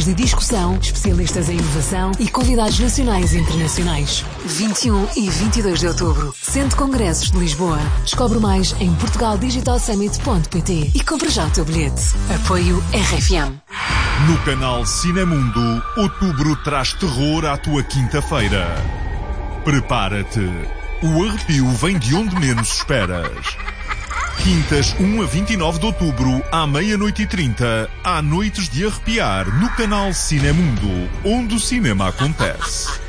Painéis de discussão, especialistas em inovação e convidados nacionais e internacionais. 21 e 22 de outubro, Centro Congressos de Lisboa. Descobre mais em portugaldigitalsummit.pt e compra já o teu bilhete. Apoio RFM. No canal Cinemundo, outubro traz terror à tua quinta-feira. Prepara-te. O arrepio vem de onde menos esperas. Quintas 1 a 29 de outubro, à 00:30, há noites de arrepiar no canal Cinemundo, onde o cinema acontece.